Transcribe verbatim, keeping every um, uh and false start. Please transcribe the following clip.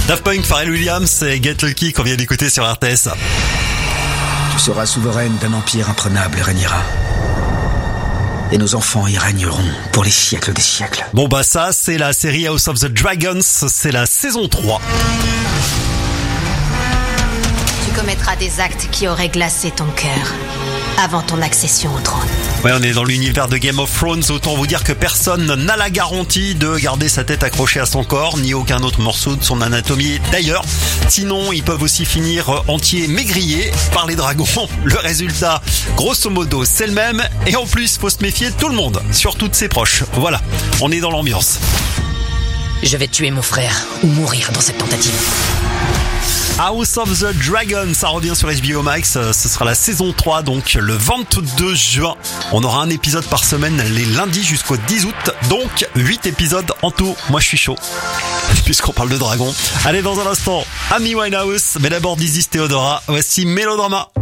Daft Punk, Pharrell Williams et Get Lucky qu'on vient d'écouter sur R T S. Tu seras souveraine d'un empire imprenable et régnera. Et nos enfants y régneront pour les siècles des siècles. Bon bah ça, c'est la série House of the Dragons, c'est la saison trois. Tu commettras des actes qui auraient glacé ton cœur avant ton accession au trône. Ouais, on est dans l'univers de Game of Thrones, autant vous dire que personne n'a la garantie de garder sa tête accrochée à son corps, ni aucun autre morceau de son anatomie d'ailleurs. Sinon, ils peuvent aussi finir entiers mais grillés par les dragons. Le résultat, grosso modo, c'est le même. Et en plus, faut se méfier de tout le monde, surtout de ses proches. Voilà, on est dans l'ambiance. Je vais tuer mon frère ou mourir dans cette tentative. House of the Dragon, ça revient sur H B O Max, ce sera la saison trois, donc le vingt-deux juin. On aura un épisode par semaine les lundis jusqu'au dix août, donc huit épisodes en tout. Moi je suis chaud, puisqu'on parle de dragon. Allez, dans un instant, Amy Winehouse, mais d'abord Dizzy Theodora, voici Mélodrama.